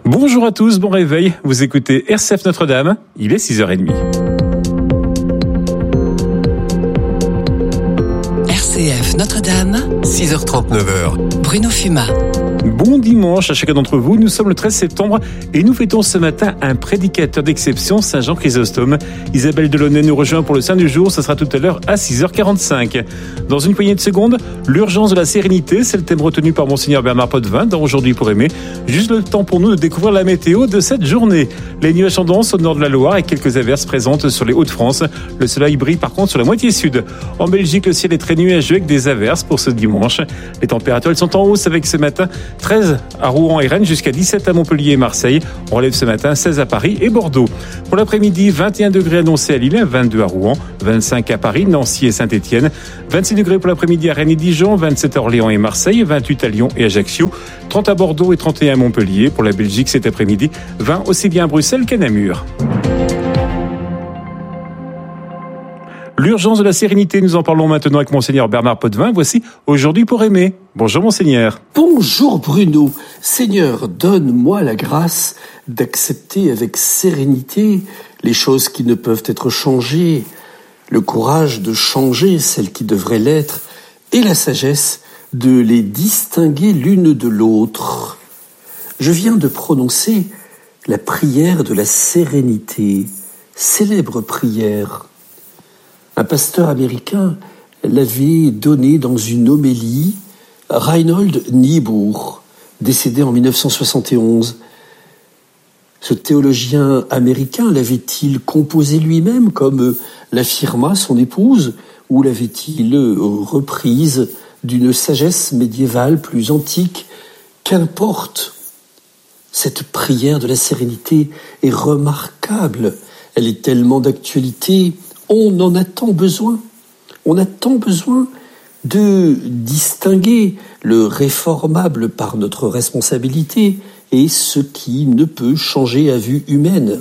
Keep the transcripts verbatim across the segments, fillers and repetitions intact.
Bonjour à tous, bon réveil, vous écoutez R C F Notre-Dame, il est six heures trente. R C F Notre-Dame, six heures trente-neuf heures. Bruno Fumat. Bon dimanche à chacun d'entre vous, nous sommes le treize septembre et nous fêtons ce matin un prédicateur d'exception, Saint Jean Chrysostome. Isabelle Delaunay nous rejoint pour le Saint du jour, ce sera tout à l'heure à six heures quarante-cinq. Dans une poignée de secondes, l'urgence de la sérénité, c'est le thème retenu par Monseigneur Bernard Potvin dans Aujourd'hui pour aimer. Juste le temps pour nous de découvrir la météo de cette journée. Les nuages tendance au nord de la Loire et quelques averses présentes sur les Hauts-de-France. Le soleil brille par contre sur la moitié sud. En Belgique, le ciel est très nuageux avec des averses pour ce dimanche. Les températures elles sont en hausse avec ce matin treize à Rouen et Rennes jusqu'à dix-sept à Montpellier et Marseille. On relève ce matin seize à Paris et Bordeaux. Pour l'après-midi, vingt et un degrés annoncés à Lille, vingt-deux à Rouen, vingt-cinq à Paris, Nancy et Saint-Étienne, vingt-six degrés pour l'après-midi à Rennes et Dijon, vingt-sept à Orléans et Marseille, vingt-huit à Lyon et Ajaccio, trente à Bordeaux et trente et un à Montpellier. Pour la Belgique cet après-midi, vingt aussi bien à Bruxelles qu'à Namur. L'urgence de la sérénité, nous en parlons maintenant avec Monseigneur Bernard Potvin. Voici Aujourd'hui pour aimer. Bonjour Monseigneur. Bonjour Bruno. Seigneur, donne-moi la grâce d'accepter avec sérénité les choses qui ne peuvent être changées, le courage de changer celles qui devraient l'être et la sagesse de les distinguer l'une de l'autre. Je viens de prononcer la prière de la sérénité, célèbre prière. Un pasteur américain l'avait donnée dans une homélie, Reinhold Niebuhr, décédé en dix-neuf cent soixante et onze. Ce théologien américain l'avait-il composé lui-même, comme l'affirma son épouse, ou l'avait-il reprise d'une sagesse médiévale plus antique? Qu'importe, cette prière de la sérénité est remarquable, elle est tellement d'actualité. On en a tant besoin, on a tant besoin de distinguer le réformable par notre responsabilité et ce qui ne peut changer à vue humaine.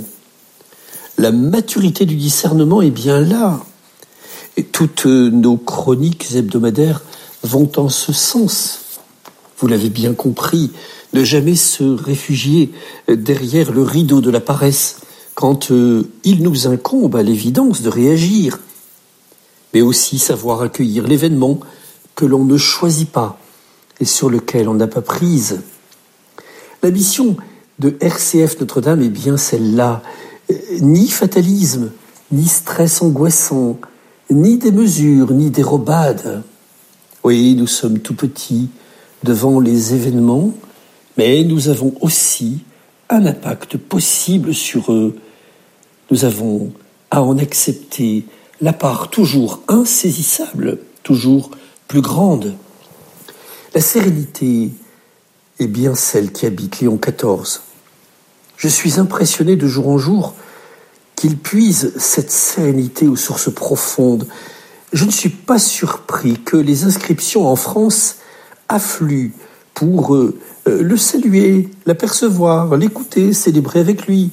La maturité du discernement est bien là. Et toutes nos chroniques hebdomadaires vont en ce sens. Vous l'avez bien compris, ne jamais se réfugier derrière le rideau de la paresse, quand euh, il nous incombe à l'évidence de réagir, mais aussi savoir accueillir l'événement que l'on ne choisit pas et sur lequel on n'a pas prise. La mission de R C F Notre-Dame est bien celle-là, euh, ni fatalisme, ni stress angoissant, ni démesure, ni dérobade. Oui, nous sommes tout petits devant les événements, mais nous avons aussi un impact possible sur eux. Nous avons à en accepter la part toujours insaisissable, toujours plus grande. La sérénité est bien celle qui habite Léon quatorze. Je suis impressionné de jour en jour qu'il puise cette sérénité aux sources profondes. Je ne suis pas surpris que les inscriptions en France affluent pour euh, le saluer, l'apercevoir, l'écouter, célébrer avec lui.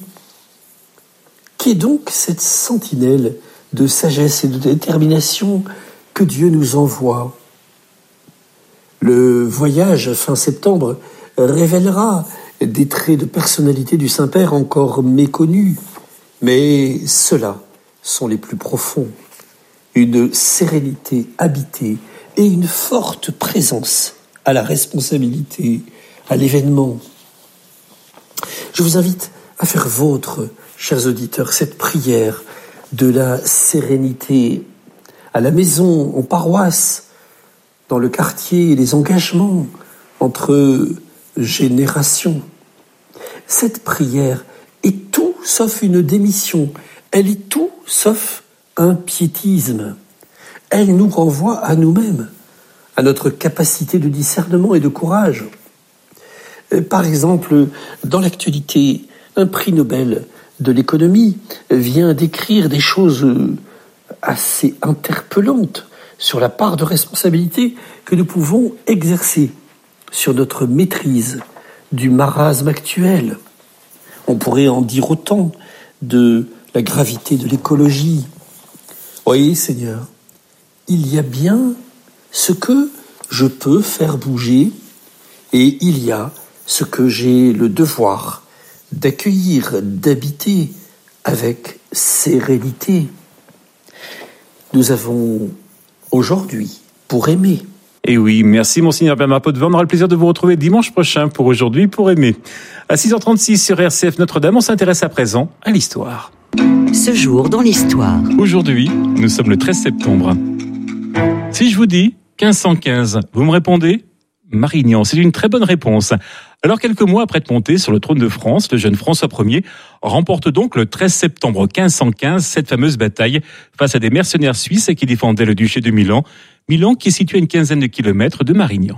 Qu'est donc cette sentinelle de sagesse et de détermination que Dieu nous envoie? Le voyage fin septembre révélera des traits de personnalité du Saint-Père encore méconnus, mais ceux-là sont les plus profonds. Une sérénité habitée et une forte présence à la responsabilité, à l'événement. Je vous invite à faire vôtre, chers auditeurs, cette prière de la sérénité à la maison, en paroisse, dans le quartier, les engagements entre générations. Cette prière est tout sauf une démission, elle est tout sauf un piétisme. Elle nous renvoie à nous-mêmes, à notre capacité de discernement et de courage. Par exemple, dans l'actualité, un prix Nobel de l'économie vient d'écrire des choses assez interpellantes sur la part de responsabilité que nous pouvons exercer sur notre maîtrise du marasme actuel. On pourrait en dire autant de la gravité de l'écologie. Voyez, Seigneur, il y a bien ce que je peux faire bouger et il y a ce que j'ai le devoir d'accueillir, d'habiter avec sérénité. Nous avons aujourd'hui pour aimer. Et oui, merci Monseigneur Bernard Potvin. On aura le plaisir de vous retrouver dimanche prochain pour Aujourd'hui pour aimer. À six heures trente-six sur R C F Notre-Dame, on s'intéresse à présent à l'histoire. Ce jour dans l'histoire. Aujourd'hui, nous sommes le treize septembre. Si je vous dis quinze cent quinze, vous me répondez Marignan, c'est une très bonne réponse. Alors quelques mois après être monté sur le trône de France, le jeune François Ier remporte donc le treize septembre quinze cent quinze cette fameuse bataille face à des mercenaires suisses qui défendaient le duché de Milan, Milan qui est situé à une quinzaine de kilomètres de Marignan.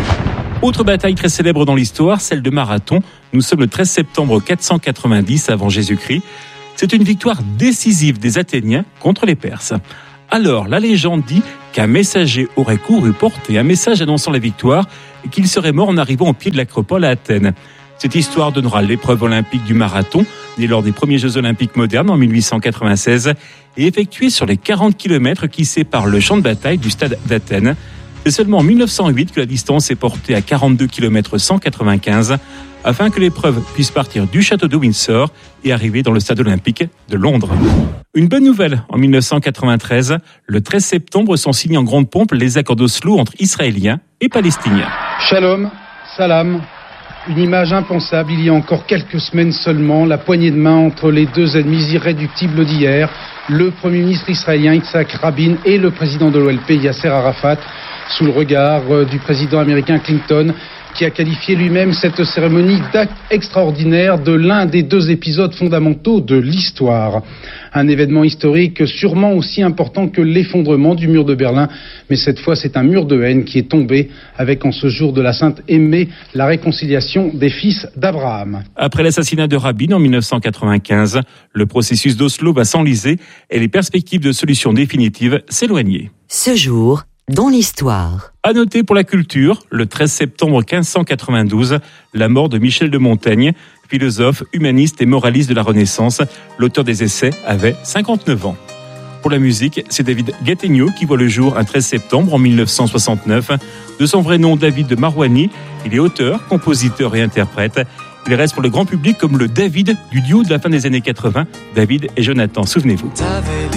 Autre bataille très célèbre dans l'histoire, celle de Marathon. Nous sommes le treize septembre quatre cent quatre-vingt-dix avant Jésus-Christ. C'est une victoire décisive des Athéniens contre les Perses. Alors, la légende dit qu'un messager aurait couru porter un message annonçant la victoire et qu'il serait mort en arrivant au pied de l'Acropole à Athènes. Cette histoire donnera l'épreuve olympique du marathon, née lors des premiers Jeux olympiques modernes en mille huit cent quatre-vingt-seize et effectuée sur les quarante kilomètres qui séparent le champ de bataille du stade d'Athènes. C'est seulement en mille neuf cent huit que la distance est portée à quarante-deux kilomètres cent quatre-vingt-quinze afin que l'épreuve puisse partir du château de Windsor et arriver dans le stade olympique de Londres. Une bonne nouvelle, en mille neuf cent quatre-vingt-treize, le treize septembre sont signés en grande pompe les accords d'Oslo entre Israéliens et Palestiniens. Shalom, salam, une image impensable il y a encore quelques semaines seulement, la poignée de main entre les deux ennemis irréductibles d'hier, le Premier ministre israélien Yitzhak Rabin et le président de l'O L P Yasser Arafat, sous le regard du président américain Clinton, qui a qualifié lui-même cette cérémonie d'acte extraordinaire de l'un des deux épisodes fondamentaux de l'histoire. Un événement historique sûrement aussi important que l'effondrement du mur de Berlin, mais cette fois c'est un mur de haine qui est tombé avec en ce jour de la Sainte Aimée la réconciliation des fils d'Abraham. Après l'assassinat de Rabin en mille neuf cent quatre-vingt-quinze, le processus d'Oslo va s'enliser et les perspectives de solution définitive s'éloigner. Ce jour dans l'histoire. À noter pour la culture, le treize septembre quinze cent quatre-vingt-douze, la mort de Michel de Montaigne, philosophe, humaniste et moraliste de la Renaissance. L'auteur des Essais avait cinquante-neuf ans. Pour la musique, c'est David Gattegno qui voit le jour un treize septembre en mille neuf cent soixante-neuf. De son vrai nom, David de Marouani, il est auteur, compositeur et interprète. Il reste pour le grand public comme le David du duo de la fin des années quatre-vingts, David et Jonathan, souvenez-vous.